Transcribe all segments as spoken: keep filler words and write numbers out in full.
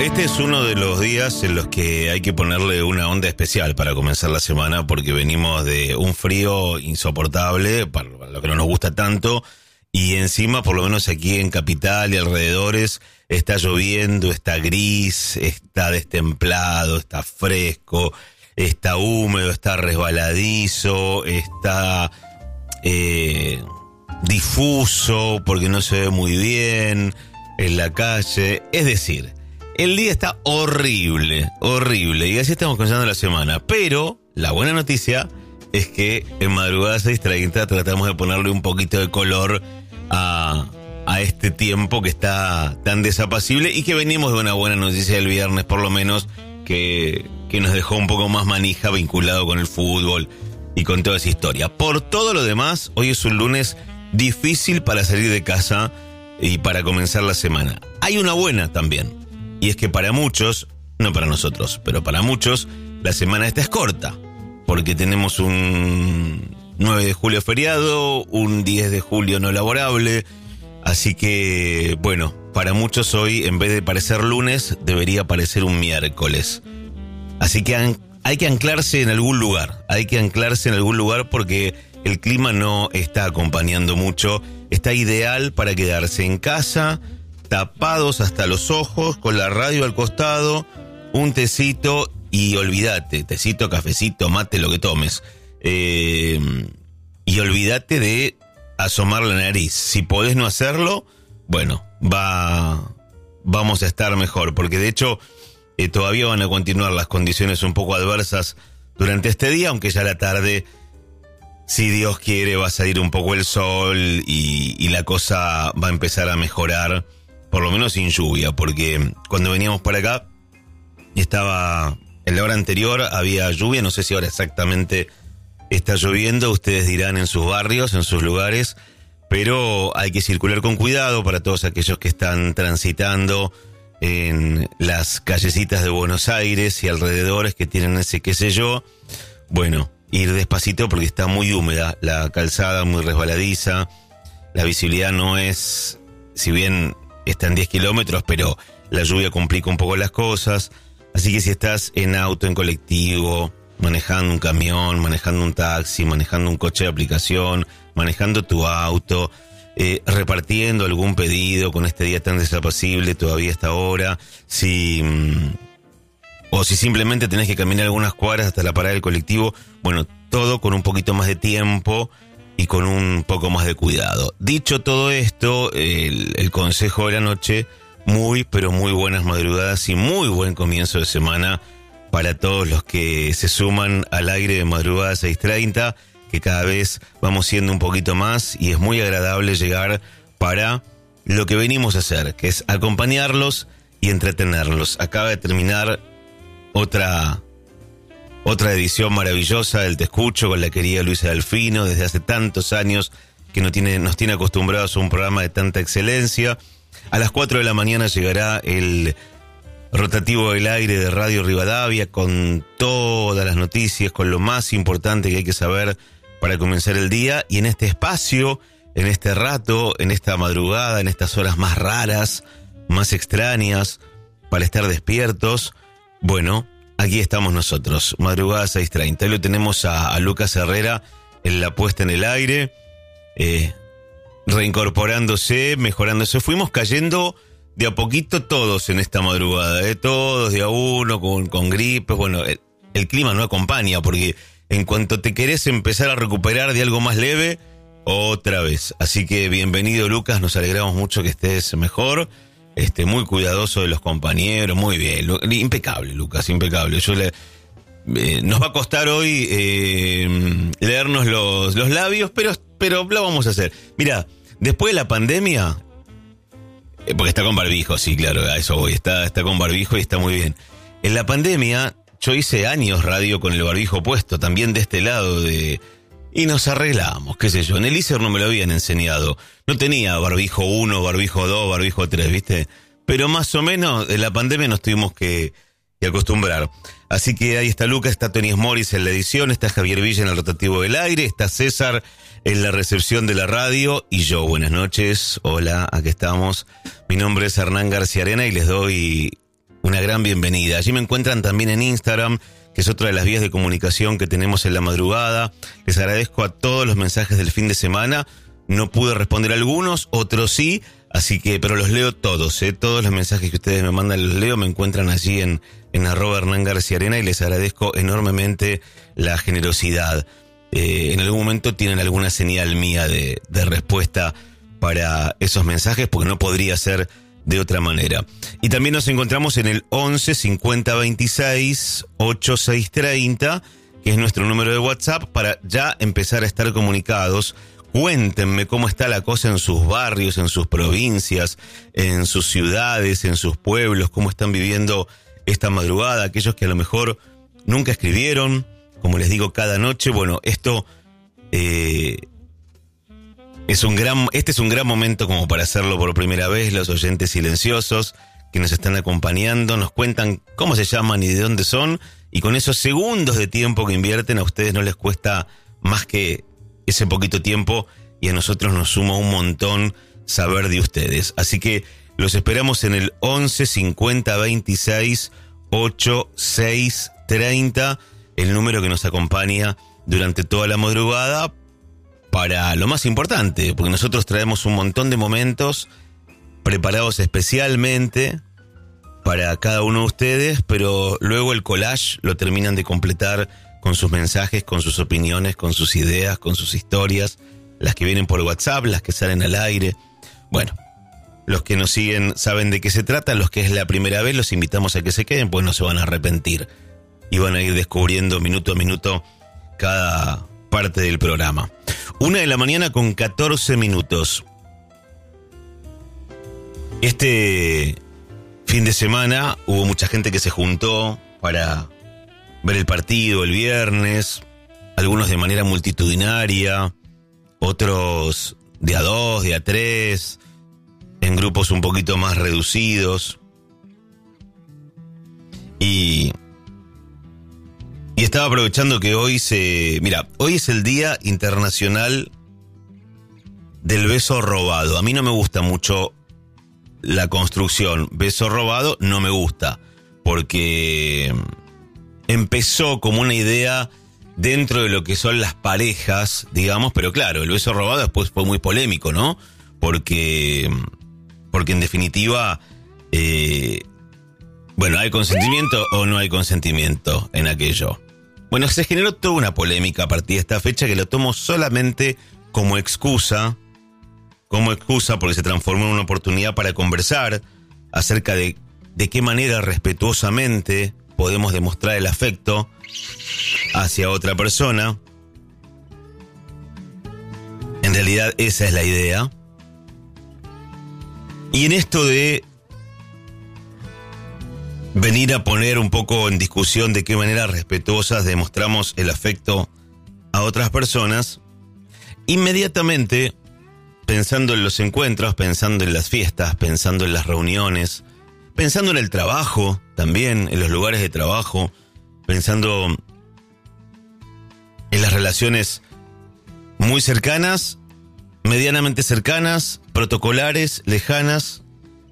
Este es uno de los días en los que hay que ponerle una onda especial para comenzar la semana, porque venimos de un frío insoportable, para lo que no nos gusta tanto, y encima, por lo menos aquí en Capital y alrededores, está lloviendo, está gris, está destemplado, está fresco, está húmedo, está resbaladizo, está eh, difuso porque no se ve muy bien en la calle. Es decir, el día está horrible, horrible, y así estamos comenzando la semana. Pero la buena noticia es que en Madrugada seis treinta tratamos de ponerle un poquito de color a, a este tiempo que está tan desapacible, y que venimos de una buena noticia del viernes, por lo menos, que, que nos dejó un poco más manija vinculado con el fútbol y con toda esa historia. Por todo lo demás, hoy es un lunes difícil para salir de casa y para comenzar la semana. Hay una buena también, y es que para muchos, no para nosotros, pero para muchos, la semana esta es corta, porque tenemos un nueve de julio feriado, un diez de julio no laborable, así que, bueno, para muchos hoy, en vez de parecer lunes, debería parecer un miércoles. Así que an- hay que anclarse en algún lugar, hay que anclarse en algún lugar porque el clima no está acompañando mucho. Está ideal para quedarse en casa, tapados hasta los ojos, con la radio al costado, un tecito y olvídate, tecito, cafecito, mate, lo que tomes. Eh, y olvídate de asomar la nariz. Si podés no hacerlo, bueno, va, vamos a estar mejor, porque de hecho eh, todavía van a continuar las condiciones un poco adversas durante este día, aunque ya a la tarde, si Dios quiere, va a salir un poco el sol y, y la cosa va a empezar a mejorar, por lo menos sin lluvia, porque cuando veníamos para acá estaba, en la hora anterior había lluvia, no sé si ahora exactamente está lloviendo, ustedes dirán en sus barrios, en sus lugares, pero hay que circular con cuidado para todos aquellos que están transitando en las callecitas de Buenos Aires y alrededores, que tienen ese qué sé yo. Bueno, ir despacito porque está muy húmeda la calzada, muy resbaladiza, la visibilidad no es, si bien está en diez kilómetros, pero la lluvia complica un poco las cosas, así que si estás en auto, en colectivo, manejando un camión, manejando un taxi, manejando un coche de aplicación, manejando tu auto, eh, repartiendo algún pedido con este día tan desapacible todavía hasta ahora, si... Mmm, o si simplemente tenés que caminar algunas cuadras hasta la parada del colectivo, bueno, todo con un poquito más de tiempo y con un poco más de cuidado. Dicho todo esto, el, el consejo de la noche, muy pero muy buenas madrugadas y muy buen comienzo de semana para todos los que se suman al aire de Madrugada seis treinta, que cada vez vamos siendo un poquito más, y es muy agradable llegar para lo que venimos a hacer, que es acompañarlos y entretenerlos. Acaba de terminar Otra, otra edición maravillosa del Te Escucho con la querida Luisa Delfino, desde hace tantos años que nos tiene, nos tiene acostumbrados a un programa de tanta excelencia. A las cuatro de la mañana llegará el rotativo del aire de Radio Rivadavia con todas las noticias, con lo más importante que hay que saber para comenzar el día. Y en este espacio, en este rato, en esta madrugada, en estas horas más raras, más extrañas, para estar despiertos, bueno, aquí estamos nosotros, Madrugada seis treinta. Hoy lo tenemos a, a Lucas Herrera en la puesta en el aire, eh, reincorporándose, mejorándose. Fuimos cayendo de a poquito todos en esta madrugada, ¿eh? Todos de a uno, con, con gripes. Bueno, el, el clima no acompaña, porque en cuanto te querés empezar a recuperar de algo más leve, otra vez. Así que bienvenido, Lucas, nos alegramos mucho que estés mejor. Este, muy cuidadoso de los compañeros, muy bien, impecable, Lucas, impecable. Yo le, eh, nos va a costar hoy eh, leernos los, los labios, pero, pero lo vamos a hacer. Mira, después de la pandemia, eh, porque está con barbijo, sí, claro, a eso voy, está, está con barbijo y está muy bien. En la pandemia, yo hice años radio con el barbijo puesto, también de este lado de... Y nos arreglamos, qué sé yo. En el I S E R no me lo habían enseñado. No tenía barbijo uno, barbijo dos, barbijo tres, ¿viste? Pero más o menos en la pandemia nos tuvimos que, que acostumbrar. Así que ahí está Lucas, está Tony Morris en la edición, está Javier Villa en el rotativo del aire, está César en la recepción de la radio y yo. Buenas noches, hola, aquí estamos. Mi nombre es Hernán García Arena y les doy una gran bienvenida. Allí me encuentran también en Instagram, que es otra de las vías de comunicación que tenemos en la madrugada. Les agradezco a todos los mensajes del fin de semana. No pude responder algunos, otros sí, así que, pero los leo todos, ¿eh? Todos los mensajes que ustedes me mandan los leo, me encuentran allí en, en arroba Hernán García Arena y les agradezco enormemente la generosidad. Eh, en algún momento tienen alguna señal mía de, de respuesta para esos mensajes, porque no podría ser de otra manera. Y también nos encontramos en el once cincuenta veintiséis ochenta y seis treinta, que es nuestro número de WhatsApp, para ya empezar a estar comunicados. Cuéntenme cómo está la cosa en sus barrios, en sus provincias, en sus ciudades, en sus pueblos, cómo están viviendo esta madrugada. Aquellos que a lo mejor nunca escribieron, como les digo cada noche, bueno, esto eh, es un gran, este es un gran momento como para hacerlo por primera vez. Los oyentes silenciosos que nos están acompañando nos cuentan cómo se llaman y de dónde son, y con esos segundos de tiempo que invierten a ustedes no les cuesta más que ese poquito tiempo, y a nosotros nos suma un montón saber de ustedes. Así que los esperamos en el once cincuenta veintiséis ochenta y seis treinta, el número que nos acompaña durante toda la madrugada para lo más importante, porque nosotros traemos un montón de momentos preparados especialmente para cada uno de ustedes, pero luego el collage lo terminan de completar con sus mensajes, con sus opiniones, con sus ideas, con sus historias, las que vienen por WhatsApp, las que salen al aire. Bueno, los que nos siguen saben de qué se trata, los que es la primera vez los invitamos a que se queden, pues no se van a arrepentir y van a ir descubriendo minuto a minuto cada parte del programa. Una de la mañana con catorce minutos. Este fin de semana hubo mucha gente que se juntó para ver el partido el viernes, algunos de manera multitudinaria, otros de a dos, de a tres, en grupos un poquito más reducidos. Y, y estaba aprovechando que hoy se... Mira, hoy es el Día Internacional del Beso Robado. A mí no me gusta mucho la construcción beso robado, no me gusta, porque empezó como una idea dentro de lo que son las parejas, digamos, pero claro, el beso robado después fue muy polémico, ¿no? Porque, porque en definitiva, eh, bueno, ¿hay consentimiento o no hay consentimiento en aquello? Bueno, se generó toda una polémica a partir de esta fecha que lo tomo solamente como excusa, como excusa porque se transformó en una oportunidad para conversar acerca de de qué manera respetuosamente podemos demostrar el afecto hacia otra persona. En realidad esa es la idea. Y en esto de venir a poner un poco en discusión de qué manera respetuosas demostramos el afecto a otras personas, inmediatamente, pensando en los encuentros, pensando en las fiestas, pensando en las reuniones, pensando en el trabajo también, en los lugares de trabajo, pensando en las relaciones muy cercanas, medianamente cercanas, protocolares, lejanas.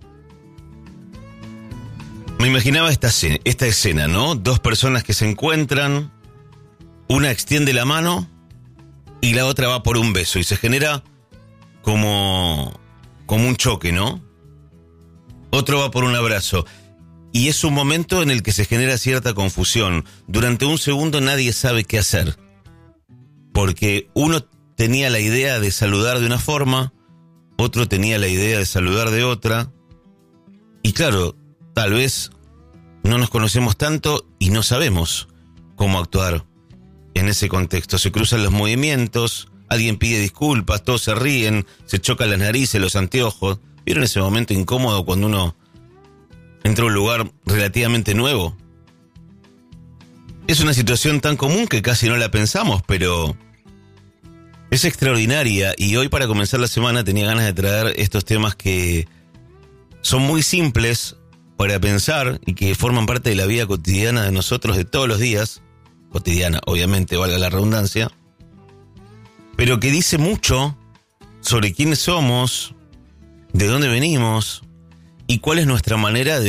Me imaginaba esta escena, esta escena, ¿no? Dos personas que se encuentran, una extiende la mano y la otra va por un beso y se genera como, como un choque, ¿no? Otro va por un abrazo. Y es un momento en el que se genera cierta confusión. Durante un segundo nadie sabe qué hacer. Porque uno tenía la idea de saludar de una forma, otro tenía la idea de saludar de otra. Y claro, tal vez no nos conocemos tanto y no sabemos cómo actuar en ese contexto. Se cruzan los movimientos, alguien pide disculpas, todos se ríen, se chocan las narices, los anteojos. ¿Vieron ese momento incómodo cuando uno entra a un lugar relativamente nuevo? Es una situación tan común que casi no la pensamos, pero es extraordinaria. Y hoy, para comenzar la semana, tenía ganas de traer estos temas que son muy simples para pensar y que forman parte de la vida cotidiana de nosotros de todos los días. Cotidiana, obviamente, valga la redundancia. Pero que dice mucho sobre quiénes somos, de dónde venimos y cuál es nuestra manera de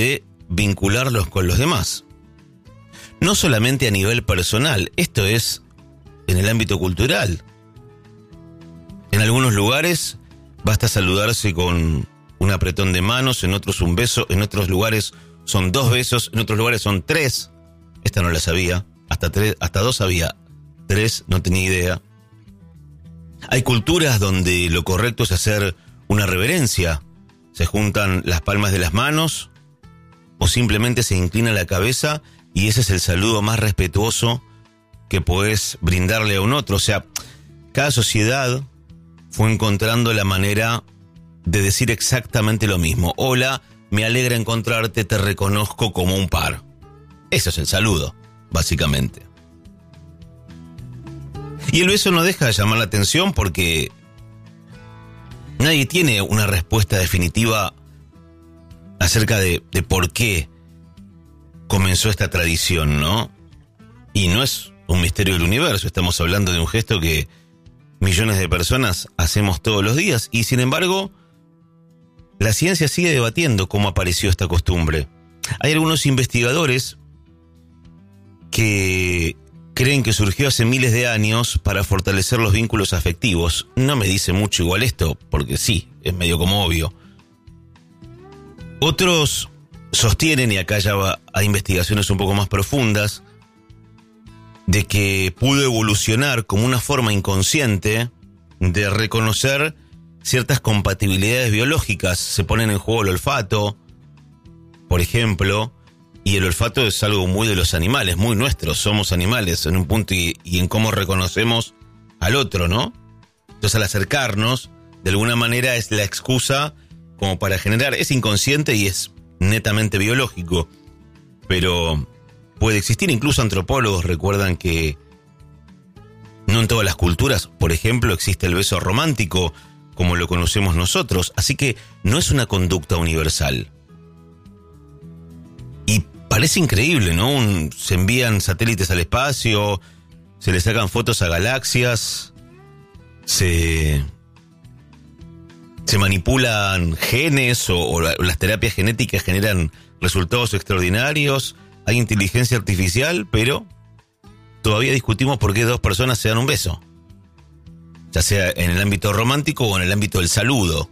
vincularlos con los demás. No solamente a nivel personal, esto es en el ámbito cultural. En algunos lugares basta saludarse con un apretón de manos, en otros un beso, en otros lugares son dos besos, en otros lugares son tres. Esta no la sabía, hasta, tres, hasta dos sabía, tres no tenía idea. Hay culturas donde lo correcto es hacer una reverencia. Se juntan las palmas de las manos o simplemente se inclina la cabeza y ese es el saludo más respetuoso que podés brindarle a un otro. O sea, cada sociedad fue encontrando la manera de decir exactamente lo mismo. Hola, me alegra encontrarte, te reconozco como un par. Eso es el saludo, básicamente. Y el beso no deja de llamar la atención porque nadie tiene una respuesta definitiva acerca de, de por qué comenzó esta tradición, ¿no? Y no es un misterio del universo, estamos hablando de un gesto que millones de personas hacemos todos los días y sin embargo la ciencia sigue debatiendo cómo apareció esta costumbre. Hay algunos investigadores que creen que surgió hace miles de años para fortalecer los vínculos afectivos. No me dice mucho igual esto, porque sí, es medio como obvio. Otros sostienen, y acá ya va a investigaciones un poco más profundas, de que pudo evolucionar como una forma inconsciente de reconocer ciertas compatibilidades biológicas. Se ponen en juego el olfato, por ejemplo, y el olfato es algo muy de los animales, muy nuestro, somos animales en un punto y, y en cómo reconocemos al otro, ¿no? Entonces al acercarnos, de alguna manera es la excusa como para generar, es inconsciente y es netamente biológico, pero puede existir. Incluso antropólogos recuerdan que no en todas las culturas, por ejemplo, existe el beso romántico como lo conocemos nosotros, así que no es una conducta universal. Y parece increíble, ¿no? Un, se envían satélites al espacio, se le sacan fotos a galaxias, se, se manipulan genes o, o las terapias genéticas generan resultados extraordinarios. Hay inteligencia artificial, pero todavía discutimos por qué dos personas se dan un beso. Ya sea en el ámbito romántico o en el ámbito del saludo.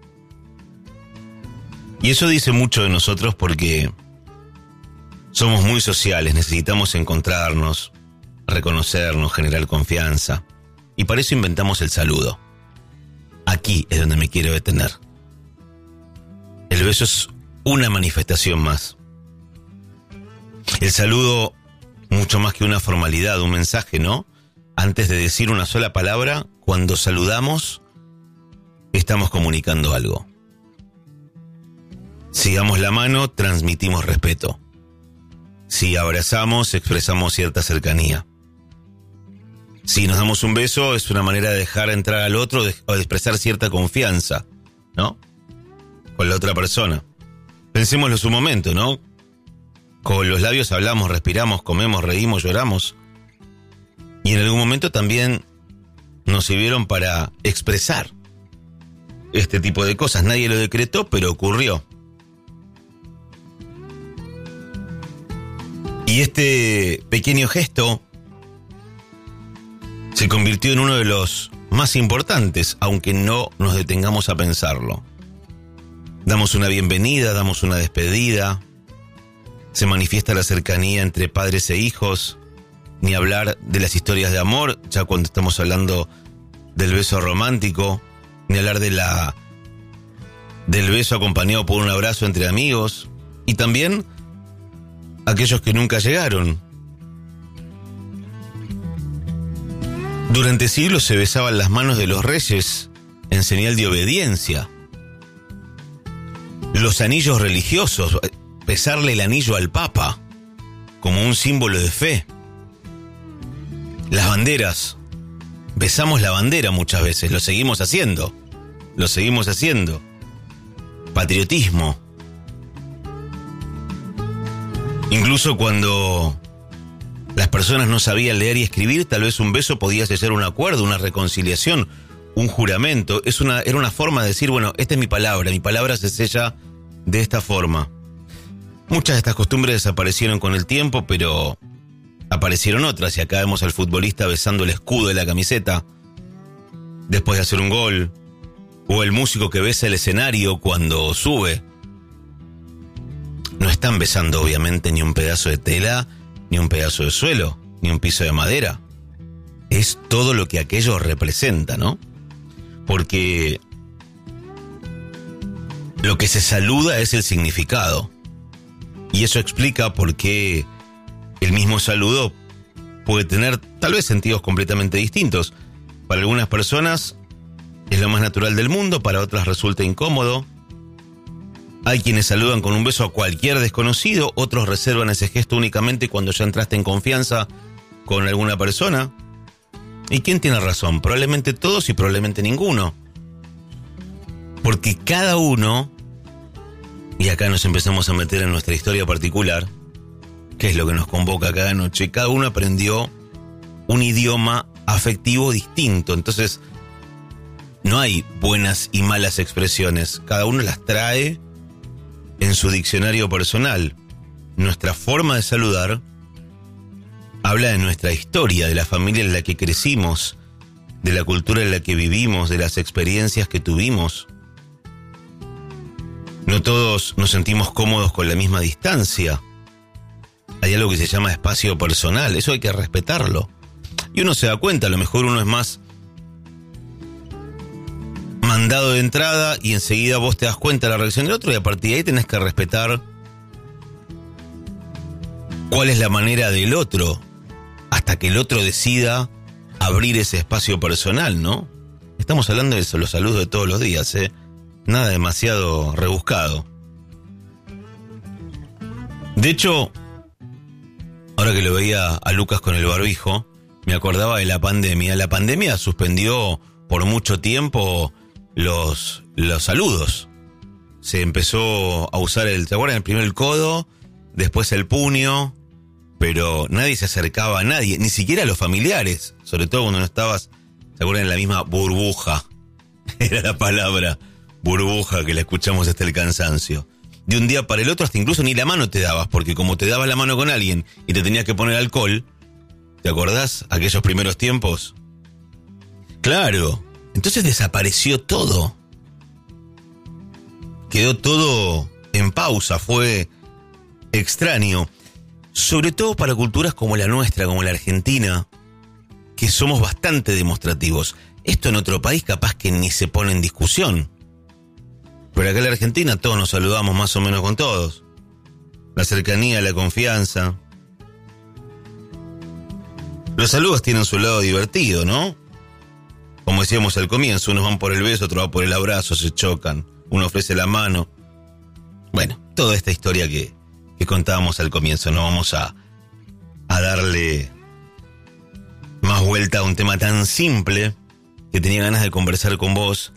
Y eso dice mucho de nosotros porque somos muy sociales, necesitamos encontrarnos, reconocernos, generar confianza. Y para eso inventamos el saludo. Aquí es donde me quiero detener. El beso es una manifestación más. El saludo, mucho más que una formalidad, un mensaje, ¿no? Antes de decir una sola palabra, cuando saludamos, estamos comunicando algo. Si damos la mano, transmitimos respeto. Si abrazamos, expresamos cierta cercanía. Si nos damos un beso, es una manera de dejar entrar al otro o de expresar cierta confianza, ¿no? Con la otra persona. Pensémoslo en un momento, ¿no? Con los labios hablamos, respiramos, comemos, reímos, lloramos. Y en algún momento también nos sirvieron para expresar este tipo de cosas. Nadie lo decretó, pero ocurrió. Y este pequeño gesto se convirtió en uno de los más importantes, aunque no nos detengamos a pensarlo. Damos una bienvenida, damos una despedida, se manifiesta la cercanía entre padres e hijos, ni hablar de las historias de amor, ya cuando estamos hablando del beso romántico, ni hablar de la del beso acompañado por un abrazo entre amigos, y también aquellos que nunca llegaron. Durante siglos se besaban las manos de los reyes en señal de obediencia. Los anillos religiosos, besarle el anillo al Papa, como un símbolo de fe. Las banderas, besamos la bandera muchas veces, lo seguimos haciendo, lo seguimos haciendo. Patriotismo. Incluso cuando las personas no sabían leer y escribir, tal vez un beso podía sellar un acuerdo, una reconciliación, un juramento. Es una, era una forma de decir, bueno, esta es mi palabra, mi palabra se sella de esta forma. Muchas de estas costumbres desaparecieron con el tiempo, pero aparecieron otras, y acá vemos al futbolista besando el escudo de la camiseta después de hacer un gol, o el músico que besa el escenario cuando sube. No están besando obviamente ni un pedazo de tela, ni un pedazo de suelo, ni un piso de madera. Es todo lo que aquello representa, ¿no? Porque lo que se saluda es el significado. Y eso explica por qué el mismo saludo puede tener tal vez sentidos completamente distintos. Para algunas personas es lo más natural del mundo, para otras resulta incómodo. Hay quienes saludan con un beso a cualquier desconocido, otros reservan ese gesto únicamente cuando ya entraste en confianza con alguna persona. ¿Y quién tiene razón? Probablemente todos y probablemente ninguno. Porque cada uno, y acá nos empezamos a meter en nuestra historia particular, que es lo que nos convoca cada noche, cada uno aprendió un idioma afectivo distinto. Entonces, no hay buenas y malas expresiones, cada uno las trae en su diccionario personal. Nuestra forma de saludar habla de nuestra historia, de la familia en la que crecimos, de la cultura en la que vivimos, de las experiencias que tuvimos. No todos nos sentimos cómodos con la misma distancia. Hay algo que se llama espacio personal, eso hay que respetarlo. Y uno se da cuenta, a lo mejor uno es más mandado de entrada y enseguida vos te das cuenta de la reacción del otro, y a partir de ahí tenés que respetar cuál es la manera del otro hasta que el otro decida abrir ese espacio personal, ¿no? Estamos hablando de eso, los saludos de todos los días, ¿eh? Nada demasiado rebuscado. De hecho, ahora que lo veía a Lucas con el barbijo, me acordaba de la pandemia. La pandemia suspendió por mucho tiempo los, los saludos. Se empezó a usar el, ¿te acuerdan? El primero el codo, después el puño, pero nadie se acercaba a nadie, ni siquiera a los familiares, sobre todo cuando no estabas, ¿se acuerdan? En la misma burbuja, era la palabra, burbuja, que la escuchamos hasta el cansancio. De un día para el otro hasta incluso ni la mano te dabas, porque como te dabas la mano con alguien y te tenías que poner alcohol, ¿te acordás? Aquellos primeros tiempos. Claro, entonces desapareció todo. Quedó todo en pausa, fue extraño. Sobre todo para culturas como la nuestra, como la Argentina, que somos bastante demostrativos. Esto en otro país capaz que ni se pone en discusión. Pero acá en la Argentina todos nos saludamos más o menos con todos. La cercanía, la confianza. Los saludos tienen su lado divertido, ¿no? Como decíamos al comienzo, unos van por el beso, otros van por el abrazo, se chocan. Uno ofrece la mano. Bueno, toda esta historia que, que contábamos al comienzo. No vamos a, a darle más vuelta a un tema tan simple que tenía ganas de conversar con vos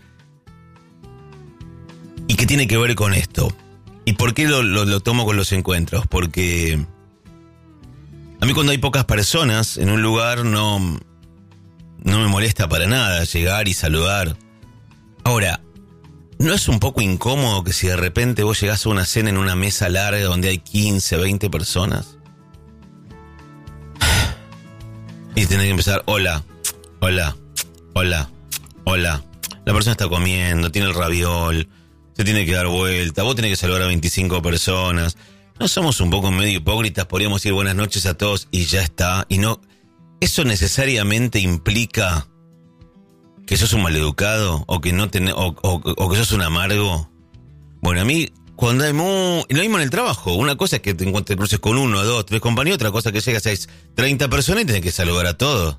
y que tiene que ver con esto. ¿Y por qué lo, lo, lo tomo con los encuentros? Porque a mí cuando hay pocas personas en un lugar no, no me molesta para nada llegar y saludar. Ahora, ¿no es un poco incómodo que si de repente vos llegás a una cena en una mesa larga donde hay quince, veinte personas y tenés que empezar, hola, hola, hola, hola, la persona está comiendo, tiene el raviol, se tiene que dar vuelta, vos tenés que saludar a veinticinco personas? ¿No somos un poco medio hipócritas? Podríamos decir buenas noches a todos y ya está. Y no, ¿eso necesariamente implica que sos un maleducado o que no tenés, o, o, o que sos un amargo? Bueno, a mí, cuando hay muy, lo mismo en el trabajo, una cosa es que te encuentres, cruces con uno, dos, tres compañeros, otra cosa es que llegas a treinta personas y tenés que saludar a todos.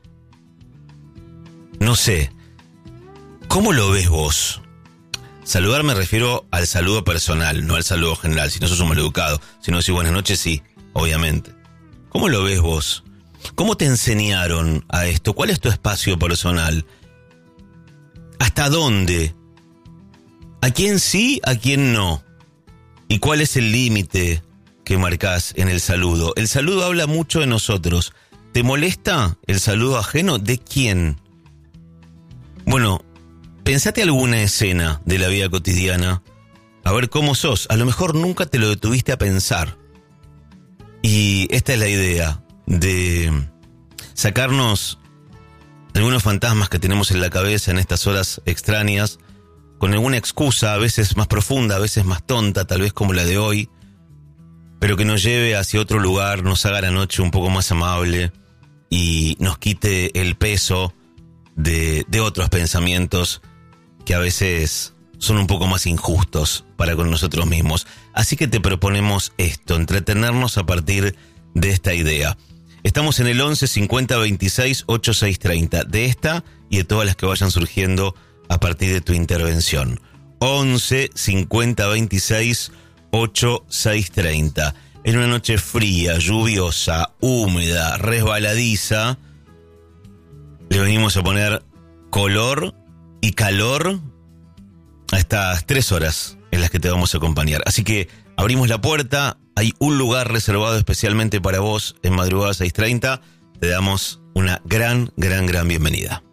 No sé, ¿cómo lo ves vos? Saludar me refiero al saludo personal, no al saludo general. Si no sos un maleducado, si no decís buenas noches, sí, obviamente. ¿Cómo lo ves vos? ¿Cómo te enseñaron a esto? ¿Cuál es tu espacio personal? ¿Hasta dónde? ¿A quién sí, a quién no? ¿Y cuál es el límite que marcás en el saludo? El saludo habla mucho de nosotros. ¿Te molesta el saludo ajeno? ¿De quién? Bueno, pensate alguna escena de la vida cotidiana, a ver cómo sos. A lo mejor nunca te lo detuviste a pensar. Y esta es la idea de sacarnos algunos fantasmas que tenemos en la cabeza en estas horas extrañas, con alguna excusa, a veces más profunda, a veces más tonta, tal vez como la de hoy, pero que nos lleve hacia otro lugar, nos haga la noche un poco más amable y nos quite el peso de, de otros pensamientos que a veces son un poco más injustos para con nosotros mismos. Así que te proponemos esto, entretenernos a partir de esta idea. Estamos en el once cincuenta veintiséis ochenta y seis treinta, de esta y de todas las que vayan surgiendo a partir de tu intervención. once cincuenta veintiséis ochenta y seis treinta. En una noche fría, lluviosa, húmeda, resbaladiza, le venimos a poner color y calor a estas tres horas en las que te vamos a acompañar. Así que abrimos la puerta, hay un lugar reservado especialmente para vos en Madrugada seiscientos treinta. Te damos una gran, gran, gran bienvenida.